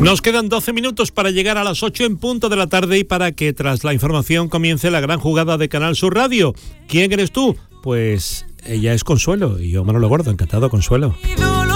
Nos quedan 12 minutos para llegar a las 8 en punto de la tarde y para que tras la información comience la gran jugada de Canal Sur Radio. ¿Quién eres tú? Pues ella es Consuelo y yo Manolo Gordo. Encantado, Consuelo.